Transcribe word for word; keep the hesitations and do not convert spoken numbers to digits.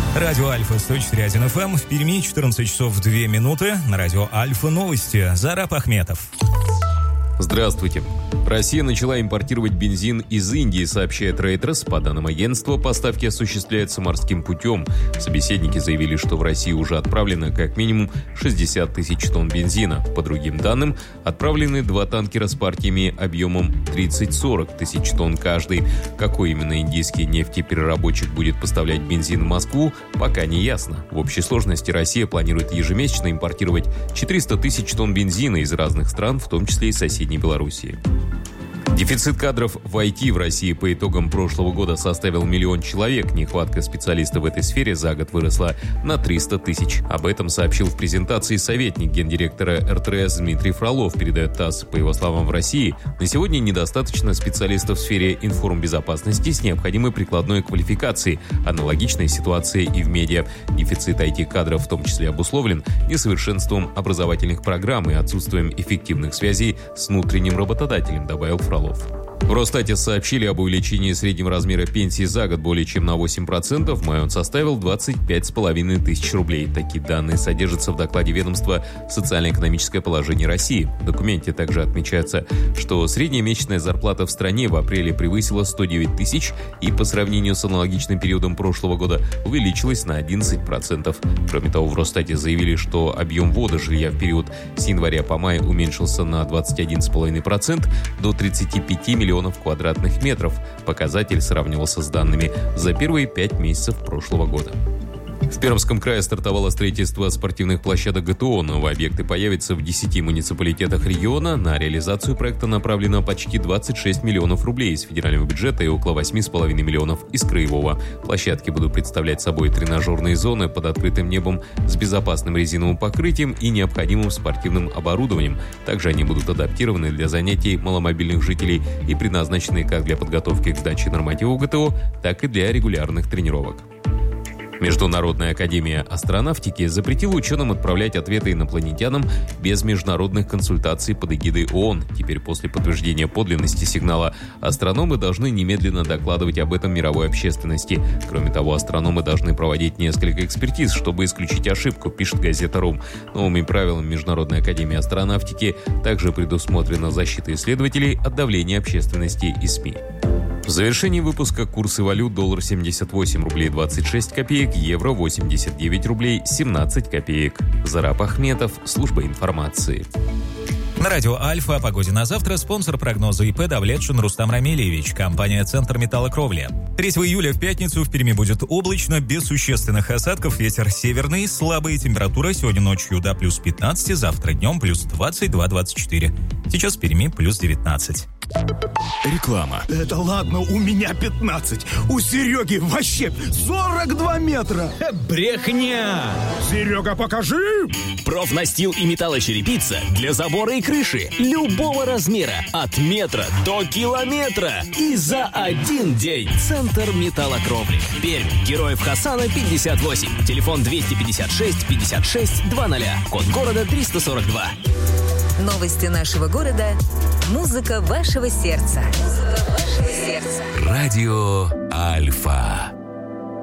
Радио Альфа сто четыре один эф эм. В Перми четырнадцать часов две минуты. На радио Альфа новости. Зараб Ахметов. Здравствуйте. Россия начала импортировать бензин из Индии, сообщает Reuters. По данным агентства, поставки осуществляются морским путем. Собеседники заявили, что в Россию уже отправлено как минимум шестьдесят тысяч тонн бензина. По другим данным, отправлены два танкера с партиями объемом тридцать-сорок тысяч тонн каждый. Какой именно индийский нефтепереработчик будет поставлять бензин в Москву, пока не ясно. В общей сложности Россия планирует ежемесячно импортировать четыреста тысяч тонн бензина из разных стран, в том числе и соседней Белоруссии. Дефицит кадров в ай ти в России по итогам прошлого года составил миллион человек. Нехватка специалистов в этой сфере за год выросла на триста тысяч. Об этом сообщил в презентации советник гендиректора эр тэ эс Дмитрий Фролов, передает ТАСС. По его словам, в России на сегодня недостаточно специалистов в сфере информбезопасности с необходимой прикладной квалификацией. Аналогичная ситуация и в медиа. Дефицит ай ти-кадров в том числе обусловлен несовершенством образовательных программ и отсутствием эффективных связей с внутренним работодателем, добавил Фролов. В Росстате сообщили об увеличении среднего размера пенсии за год более чем на восемь процентов. В мае он составил двадцать пять с половиной тысяч рублей. Такие данные содержатся в докладе ведомства «Социально-экономическое положение России». В документе также отмечается, что средняя месячная зарплата в стране в апреле превысила сто девять тысяч и по сравнению с аналогичным периодом прошлого года увеличилась на одиннадцать процентов. Кроме того, в Росстате заявили, что объем ввода жилья в период с января по май уменьшился на двадцать один с половиной процента до тридцати пяти миллионов квадратных метров. Показатель сравнивался с данными за первые пять месяцев прошлого года. В Пермском крае стартовало строительство спортивных площадок гэ тэ о. Новые объекты появятся в десяти муниципалитетах региона. На реализацию проекта направлено почти двадцать шесть миллионов рублей из федерального бюджета и около восемь с половиной миллионов из краевого. Площадки будут представлять собой тренажерные зоны под открытым небом с безопасным резиновым покрытием и необходимым спортивным оборудованием. Также они будут адаптированы для занятий маломобильных жителей и предназначены как для подготовки к сдаче нормативов гэ тэ о, так и для регулярных тренировок. Международная академия астронавтики запретила ученым отправлять ответы инопланетянам без международных консультаций под эгидой ООН. Теперь после подтверждения подлинности сигнала астрономы должны немедленно докладывать об этом мировой общественности. Кроме того, астрономы должны проводить несколько экспертиз, чтобы исключить ошибку, пишет газета «Рум». Новыми правилами Международной академии астронавтики также предусмотрена защита исследователей от давления общественности и СМИ. В завершении выпуска курсы валют: доллар семьдесят восемь рублей двадцать шесть копеек, евро восемьдесят девять рублей семнадцать копеек. Зараб Ахметов, служба информации. На радио Альфа о погоде на завтра спонсор прогноза ИП Давлетшин Рустам Рамилевич, компания «Центр металлокровли». третьего июля в пятницу в Перми будет облачно, без существенных осадков, ветер северный, слабая температура, сегодня ночью до плюс пятнадцать, завтра днем плюс двадцать два - двадцать четыре. Сейчас в Перми плюс девятнадцать. Реклама. Это ладно, у меня пятнадцать. У Сереги вообще сорок два метра. Брехня! Серега, покажи! Профнастил и металлочерепица для забора и крыши любого размера, от метра до километра. И за один день. Центр металлокровли. Пермь. Героев Хасана пятьдесят восемь. Телефон двести пятьдесят шесть пятьдесят шесть двадцать. Код города триста сорок два. Новости нашего города. Музыка вашего сердца. Музыка вашего сердца. Радио Альфа.